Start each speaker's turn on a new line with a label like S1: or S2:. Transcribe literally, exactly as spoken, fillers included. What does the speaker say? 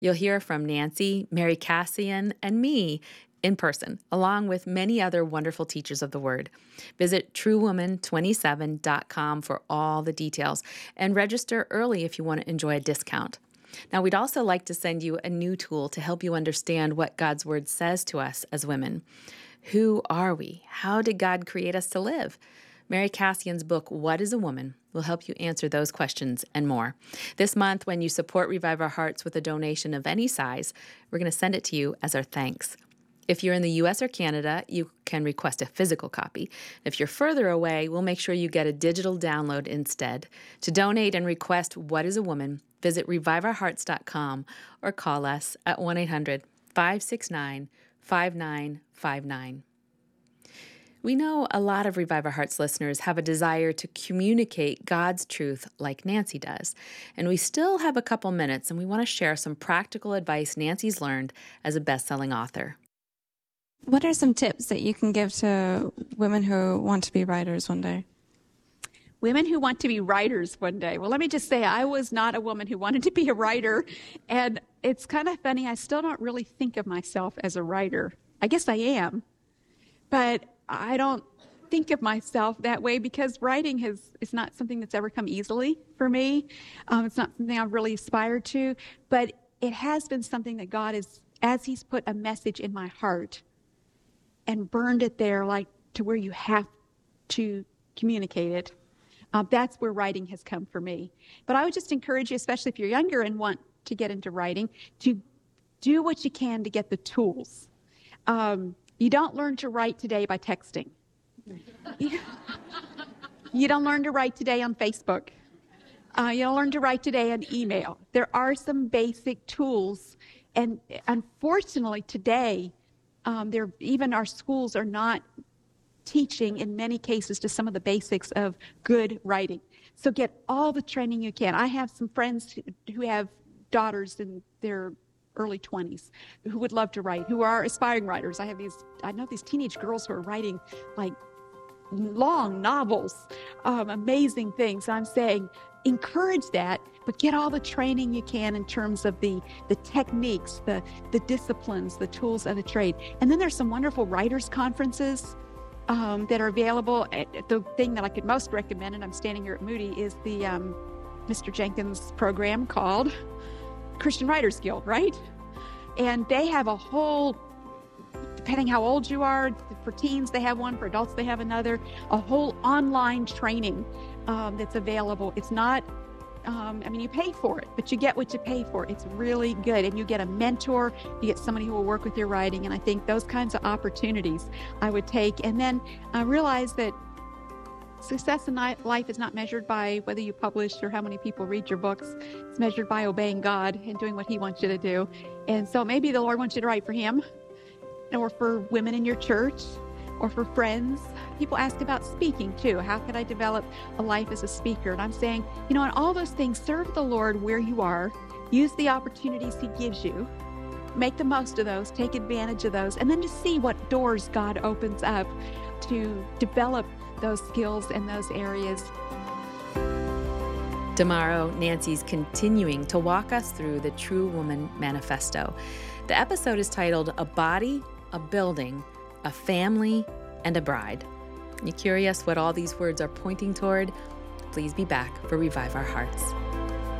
S1: You'll hear from Nancy, Mary Cassian, and me in person, along with many other wonderful teachers of the Word. Visit true woman twenty-seven dot com for all the details and register early if you want to enjoy a discount. Now, we'd also like to send you a new tool to help you understand what God's Word says to us as women. Who are we? How did God create us to live? Mary Cassian's book, What is a Woman?, will help you answer those questions and more. This month, when you support Revive Our Hearts with a donation of any size, we're going to send it to you as our thanks. If you're in the U S or Canada, you can request a physical copy. If you're further away, we'll make sure you get a digital download instead. To donate and request What is a Woman?, visit revive our hearts dot com or call us at one eight hundred, five six nine, five nine five nine. We know a lot of Revive Our Hearts listeners have a desire to communicate God's truth like Nancy does. And we still have a couple minutes, and we want to share some practical advice Nancy's learned as a best-selling author.
S2: What are some tips that you can give to women who want to be writers one day?
S3: Women who want to be writers one day. Well, let me just say, I was not a woman who wanted to be a writer. And it's kind of funny, I still don't really think of myself as a writer. I guess I am. But I don't think of myself that way because writing has is not something that's ever come easily for me. Um, it's not something I've really aspired to. But it has been something that God is, as He's put a message in my heart and burned it there, like to where you have to communicate it. Uh, that's where writing has come for me. But I would just encourage you, especially if you're younger and want to get into writing, to do what you can to get the tools. Um, you don't learn to write today by texting. You don't learn to write today on Facebook. Uh, you don't learn to write today on email. There are some basic tools. And unfortunately, today, um, there even our schools are not teaching in many cases to some of the basics of good writing. So get all the training you can. I have some friends who have daughters in their early twenties who would love to write, who are aspiring writers. I have these, I know these teenage girls who are writing like long novels, um, amazing things. I'm saying encourage that, but get all the training you can in terms of the, the techniques, the, the disciplines, the tools of the trade. And then there's some wonderful writers' conferences Um, that are available. The thing that I could most recommend, and I'm standing here at Moody, is the um, Mister Jenkins program called Christian Writers Guild, right? And they have a whole, depending how old you are, for teens they have one, for adults they have another, a whole online training um, that's available. It's not Um, I mean, you pay for it, but you get what you pay for. It's really good. And you get a mentor, you get somebody who will work with your writing. And I think those kinds of opportunities I would take. And then I realize that success in life is not measured by whether you publish or how many people read your books. It's measured by obeying God and doing what He wants you to do. And so maybe the Lord wants you to write for Him, or for women in your church, or for friends. People ask about speaking too. How could I develop a life as a speaker? And I'm saying, you know, in all those things, serve the Lord where you are. Use the opportunities He gives you. Make the most of those. Take advantage of those. And then just see what doors God opens up to develop those skills in those areas.
S1: Tomorrow, Nancy's continuing to walk us through the True Woman Manifesto. The episode is titled A Body, a Building, a Family, and a Bride. You curious what all these words are pointing toward? Please be back for Revive Our Hearts.